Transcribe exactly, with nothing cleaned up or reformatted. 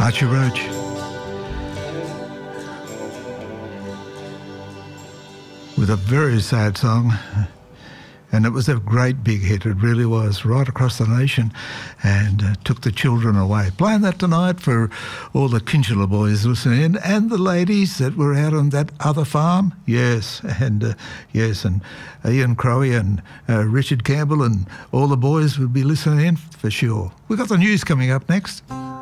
Archie Roach. With a very sad song. And it was a great big hit, it really was, right across the nation, and uh, took the children away. Playing that tonight for all the Kinchela boys listening in, and the ladies that were out on that other farm. Yes, and uh, yes, and Ian Crowey and uh, Richard Campbell and all the boys would be listening in for sure. We've got the news coming up next.